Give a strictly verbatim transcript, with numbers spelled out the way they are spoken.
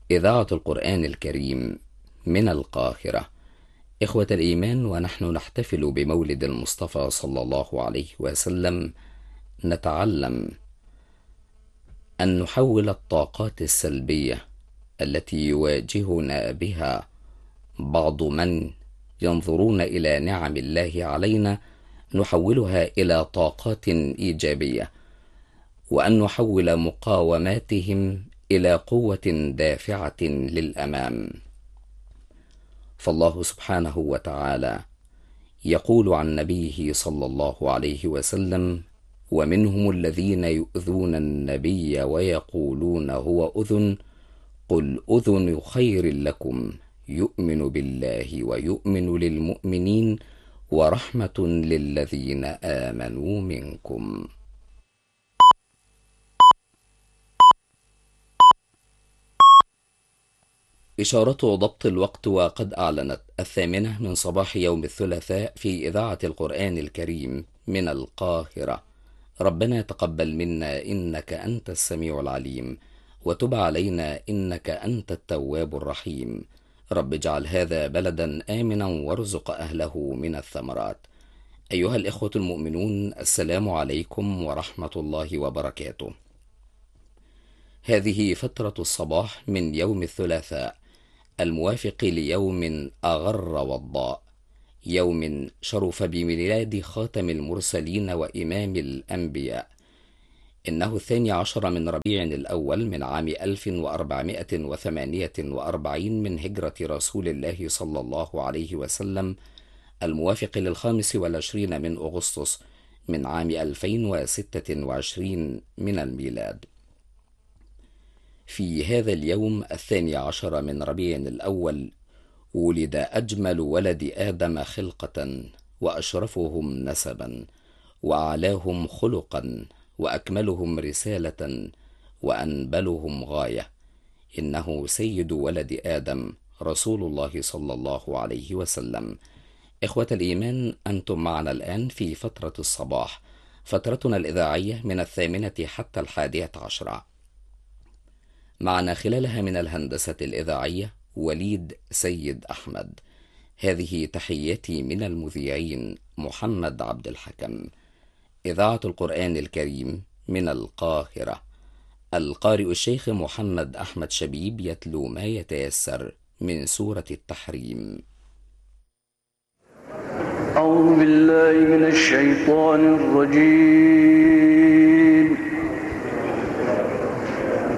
إذاعة القرآن الكريم من القاهرة. إخوة الإيمان، ونحن نحتفل بمولد المصطفى صلى الله عليه وسلم، نتعلم أن نحول الطاقات السلبية التي يواجهنا بها بعض من ينظرون إلى نعم الله علينا، نحولها إلى طاقات إيجابية، وأن نحول مقاوماتهم إلى قوة دافعة للأمام. فالله سبحانه وتعالى يقول عن نبيه صلى الله عليه وسلم: ومنهم الذين يؤذون النبي ويقولون هو أذن، قل أذن خير لكم، يؤمن بالله ويؤمن للمؤمنين ورحمة للذين آمنوا منكم. إشارة ضبط الوقت، وقد أعلنت الثامنة من صباح يوم الثلاثاء في إذاعة القرآن الكريم من القاهرة. ربنا تقبل منا إنك أنت السميع العليم، وتب علينا إنك أنت التواب الرحيم. رب اجعل هذا بلدا آمنا وارزق أهله من الثمرات. أيها الإخوة المؤمنون، السلام عليكم ورحمة الله وبركاته. هذه فترة الصباح من يوم الثلاثاء الموافق ليوم أغر وضاء، يوم شرف بميلاد خاتم المرسلين وإمام الأنبياء. إنه الثاني عشر من ربيع الأول من عام ألف وأربعمائة وثمانية وأربعين من هجرة رسول الله صلى الله عليه وسلم، الموافق للخامس والعشرين من أغسطس من عام ألفين وستة وعشرين من الميلاد. في هذا اليوم الثاني عشر من ربيع الأول ولد أجمل ولد آدم خلقة، وأشرفهم نسبا، وأعلاهم خلقا، وأكملهم رسالة، وأنبلهم غاية. إنه سيد ولد آدم رسول الله صلى الله عليه وسلم. إخوة الإيمان، أنتم معنا الآن في فترة الصباح، فترتنا الإذاعية من الثامنة حتى الحادية عشرة. معنا خلالها من الهندسة الإذاعية وليد سيد أحمد. هذه تحياتي من المذيعين محمد عبد الحكم. إذاعة القرآن الكريم من القاهرة. القارئ الشيخ محمد أحمد شبيب يتلو ما يتيسر من سورة التحريم. أعوذ بالله من الشيطان الرجيم.